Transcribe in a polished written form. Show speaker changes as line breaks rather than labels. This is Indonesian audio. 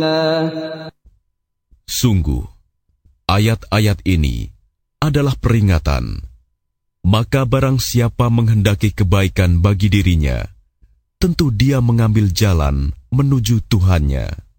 Sungguh, ayat-ayat ini adalah peringatan. Maka barang siapa menghendaki kebaikan bagi dirinya, tentu dia mengambil jalan menuju Tuhannya.